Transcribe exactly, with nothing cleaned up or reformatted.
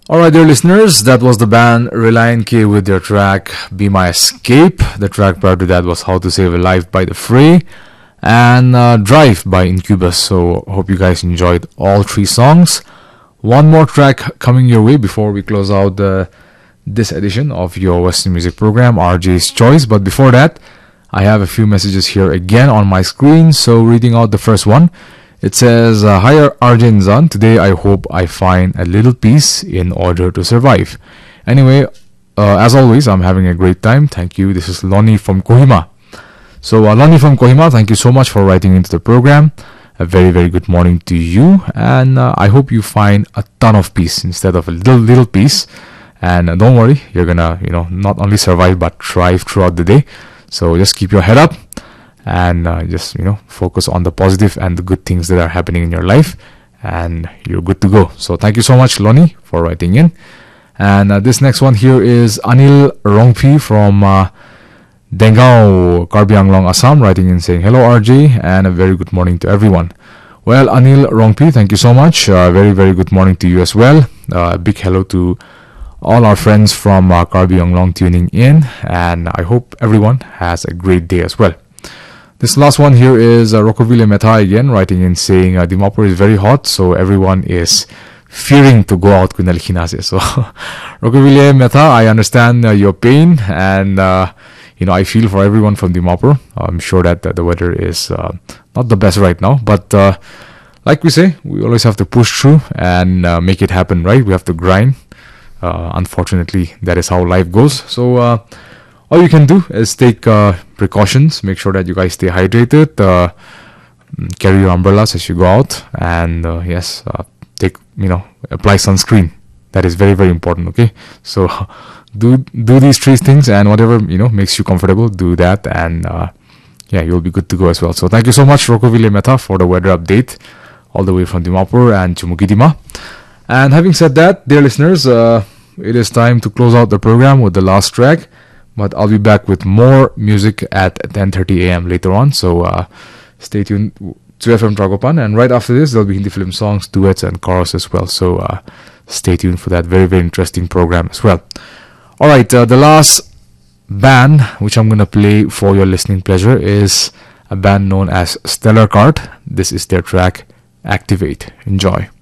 Alright, dear listeners, that was the band Reliant K with their track Be My Escape. The track prior to that was How to Save a Life by The Fray and uh, Drive by Incubus. So, hope you guys enjoyed all three songs. One more track coming your way before we close out uh, this edition of your Western Music Program, R J's Choice. But before that, I have a few messages here again on my screen. So, reading out the first one. It says, uh, Hi Arjun Zan, today I hope I find a little peace in order to survive. Anyway, uh, as always, I'm having a great time. Thank you. This is Lonnie from Kohima. So, uh, Lonnie from Kohima, thank you so much for writing into the program. A very, very good morning to you. And uh, I hope you find a ton of peace instead of a little, little peace. And uh, don't worry, you're gonna, you know, not only survive but thrive throughout the day. So, just keep your head up. And uh, just, you know, focus on the positive and the good things that are happening in your life, and you're good to go. So thank you so much, Lonnie, for writing in. And uh, this next one here is Anil Rongpi from uh, Dengao, Karbi Anglong, Assam, writing in saying, Hello R J, and a very good morning to everyone. Well, Anil Rongpi, thank you so much. Uh, very, very good morning to you as well. Uh, a big hello to all our friends from uh, Karbi Anglong tuning in, and I hope everyone has a great day as well. This last one here is uh, Rokovile Meta again, writing in saying uh, Dimapur is very hot, so everyone is fearing to go out Kunal Khinase. So, Rokovile Meta, I understand uh, your pain, and uh, you know, I feel for everyone from Dimapur. I'm sure that uh, the weather is uh, not the best right now, but uh, like we say, we always have to push through and uh, make it happen, right? We have to grind. Uh, unfortunately, that is how life goes. So, uh, all you can do is take uh, precautions, make sure that you guys stay hydrated, uh, carry your umbrellas as you go out, and uh, yes, uh, take, you know, apply sunscreen. That is very, very important, okay? So, do do these three things, and whatever, you know, makes you comfortable, do that, and uh, yeah, you'll be good to go as well. So, thank you so much, Rokovile Meta, for the weather update, all the way from Dimapur and Chumukidima. And having said that, dear listeners, uh, it is time to close out the program with the last track. But I'll be back with more music at ten thirty a.m. later on. So uh, stay tuned to F M Tragopan. And right after this, there'll be Hindi film songs, duets, and chorus as well. So uh, stay tuned for that very, very interesting program as well. Alright, uh, the last band which I'm going to play for your listening pleasure is a band known as Stellar Cart. This is their track, Activate. Enjoy.